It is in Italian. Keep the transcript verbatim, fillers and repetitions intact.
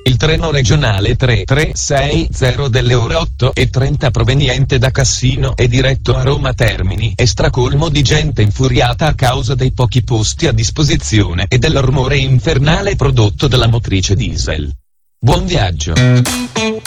Il treno regionale tre tre sei zero delle ore otto e trenta proveniente da Cassino è diretto a Roma Termini e stracolmo di gente infuriata a causa dei pochi posti a disposizione e del rumore infernale prodotto dalla motrice diesel. Buon viaggio.